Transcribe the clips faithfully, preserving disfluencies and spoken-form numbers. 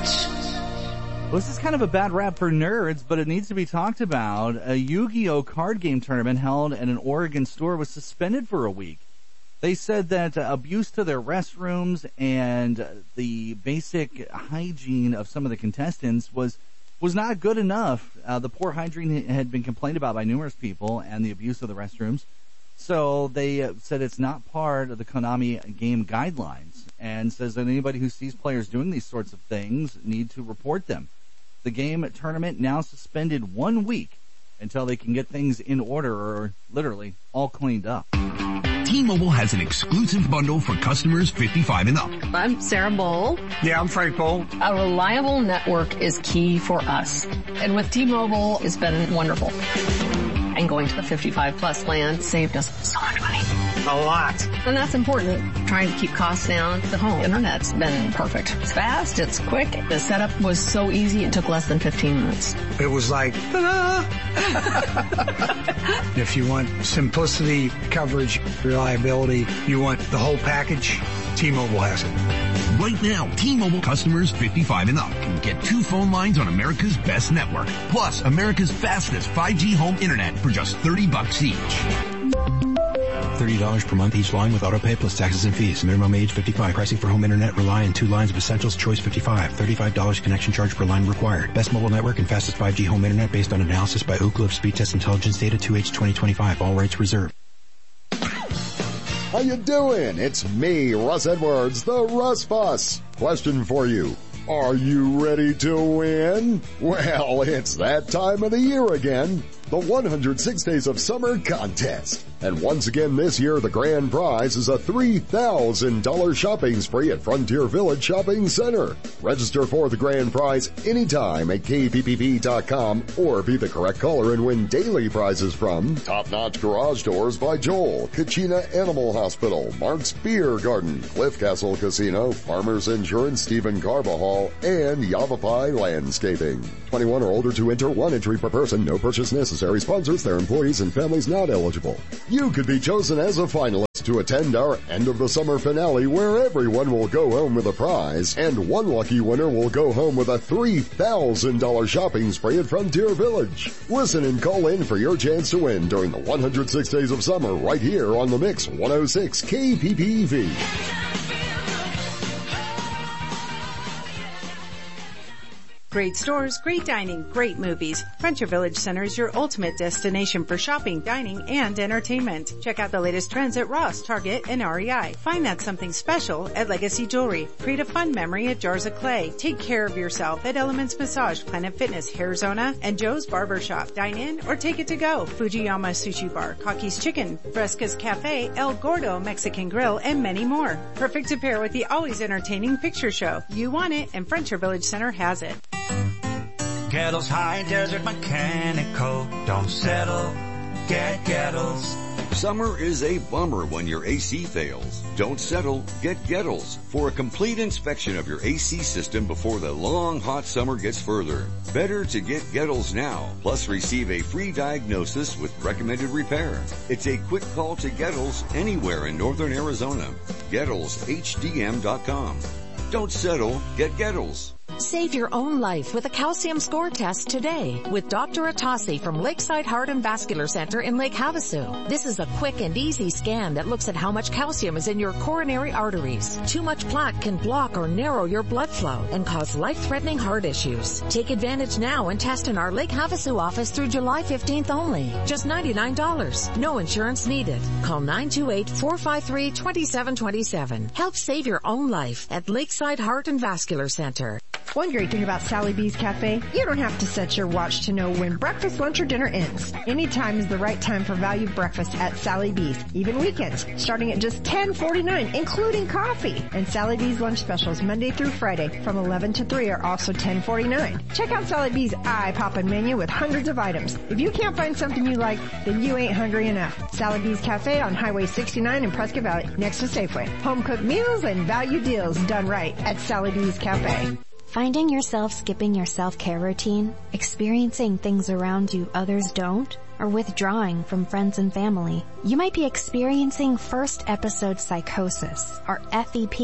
much. Well, this is kind of a bad rap for nerds, but it needs to be talked about. A Yu-Gi-Oh! Card game tournament held at an Oregon store was suspended for a week. They said that uh, abuse to their restrooms and uh, the basic hygiene of some of the contestants was was not good enough. Uh, the poor hygiene had been complained about by numerous people, and the abuse of the restrooms. So they uh, said it's not part of the Konami game guidelines, and says that anybody who sees players doing these sorts of things need to report them. The game tournament now suspended one week until they can get things in order or literally all cleaned up. T-Mobile has an exclusive bundle for customers fifty-five and up. I'm Sarah Bowl. Yeah, I'm Frank Bowl. A reliable network is key for us. And with T-Mobile, it's been wonderful. And going to the fifty-five plus plan saved us so much money. A lot. And that's important. Trying to keep costs down. The home internet's been perfect. It's fast, it's quick. The setup was so easy, it took less than fifteen minutes. It was like, ta-da! If you want simplicity, coverage, reliability, you want the whole package, T-Mobile has it. Right now, T-Mobile customers fifty-five and up can get two phone lines on America's best network, plus America's fastest five G home internet for just thirty bucks each. thirty dollars per month each line with autopay plus taxes and fees. Minimum age fifty-five. Pricing for home internet rely on two lines of Essentials Choice fifty-five. thirty-five dollars connection charge per line required. Best mobile network and fastest five G home internet based on analysis by Ookla of Speed Test Intelligence Data two H twenty twenty-five. All rights reserved. How you doing? It's me, Russ Edwards, the Russ Boss. Question for you. Are you ready to win? Well, it's that time of the year again. The one hundred six Days of Summer Contest. And once again this year, the grand prize is a three thousand dollars shopping spree at Frontier Village Shopping Center. Register for the grand prize anytime at K P P V dot com or be the correct caller and win daily prizes from Top Notch Garage Doors by Joel, Kachina Animal Hospital, Mark's Beer Garden, Cliff Castle Casino, Farmers Insurance, Stephen Carbajal, and Yavapai Landscaping. twenty-one or older to enter, one entry per person, no purchase necessary. Sponsors, their employees, and families not eligible. You could be chosen as a finalist to attend our end of the summer finale where everyone will go home with a prize and one lucky winner will go home with a three thousand dollars shopping spree at Frontier Village. Listen and call in for your chance to win during the one hundred six Days of Summer right here on the Mix one oh six K P P V. Great stores, great dining, great movies. Frontier Village Center is your ultimate destination for shopping, dining, and entertainment. Check out the latest trends at Ross, Target, and R E I. Find that something special at Legacy Jewelry. Create a fun memory at Jars of Clay. Take care of yourself at Elements Massage, Planet Fitness, Hairzona, and Joe's Barbershop. Dine in or take it to go. Fujiyama Sushi Bar, Kaki's Chicken, Fresca's Cafe, El Gordo Mexican Grill, and many more. Perfect to pair with the always entertaining picture show. You want it, and Frontier Village Center has it. Kettles High Desert Mechanical. Don't settle, get Kettles. Summer is a bummer when your A C fails. Don't settle, get Gettles for a complete inspection of your A C system before the long hot summer gets further. Better to get Gettles now, plus receive a free diagnosis with recommended repair. It's a quick call to Gettles anywhere in northern Arizona. Gettles H D M dot com. Don't settle, get Gettles. Save your own life with a calcium score test today with Doctor Atasi from Lakeside Heart and Vascular Center in Lake Havasu. This is a quick and easy scan that looks at how much calcium is in your coronary arteries. Too much plaque can block or narrow your blood flow and cause life-threatening heart issues. Take advantage now and test in our Lake Havasu office through July fifteenth only. Just ninety-nine dollars. No insurance needed. Call nine two eight, four five three, two seven two seven. Help save your own life at Lakeside Heart and Vascular Center. One great thing about Sally B's Cafe, you don't have to set your watch to know when breakfast, lunch, or dinner ends. Any time is the right time for value breakfast at Sally B's, even weekends, starting at just ten forty-nine, including coffee. And Sally B's lunch specials Monday through Friday from eleven to three are also ten forty-nine. Check out Sally B's eye-poppin' menu with hundreds of items. If you can't find something you like, then you ain't hungry enough. Sally B's Cafe on Highway sixty-nine in Prescott Valley, next to Safeway. Home-cooked meals and value deals done right at Sally B's Cafe. Finding yourself skipping your self-care routine, experiencing things around you others don't, or withdrawing from friends and family, you might be experiencing first episode psychosis, or F E P.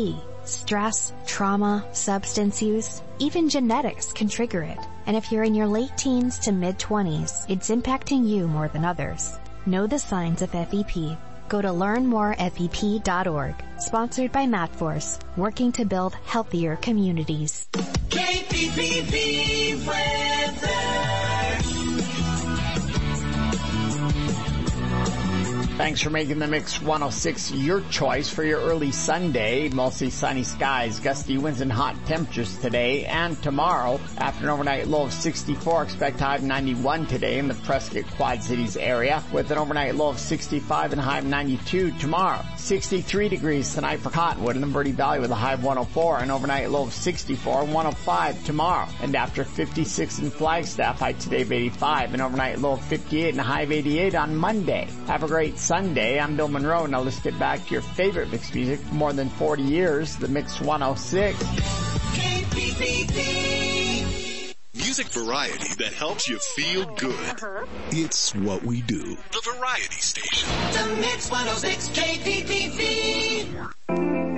Stress, trauma, substance use, even genetics can trigger it. And if you're in your late teens to mid-twenties, it's impacting you more than others. Know the signs of F E P. Go to learn more F E P dot org. Sponsored by MatForce, working to build healthier communities. K P P V weather. Thanks for making the Mix one oh six your choice for your early Sunday. Mostly sunny skies, gusty winds and hot temperatures today and tomorrow. After an overnight low of sixty-four, expect high of ninety-one today in the Prescott Quad Cities area with an overnight low of sixty-five and high of ninety-two tomorrow. sixty-three degrees tonight for Cottonwood and the Verde Valley with a high of one oh four, an overnight low of sixty-four, one oh five tomorrow. And after fifty-six in Flagstaff, high today of eighty-five, an overnight low of fifty-eight and a high of eighty-eight on Monday. Have a great Sunday. I'm Bill Monroe. Now let's get back to your favorite Mix music for more than forty years, the Mix one oh six. K P P V. Music variety that helps you feel good. Uh-huh. It's what we do. The Variety Station. The Mix one oh six K P P V.